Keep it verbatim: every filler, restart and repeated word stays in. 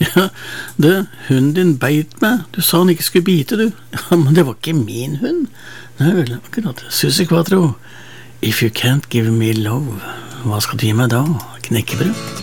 Ja, du, hunden din beit meg. Du sa han ikke skulle bite, du. Ja, men det var ikke min hund. Nei vel, akkurat. Susi Quattro. If you can't give me love, hva skal du gi meg da? Knekkebrød?